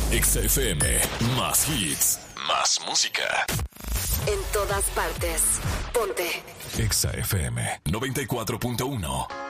Exa FM, más hits, más música. En todas partes. Ponte. Exa FM 94.1.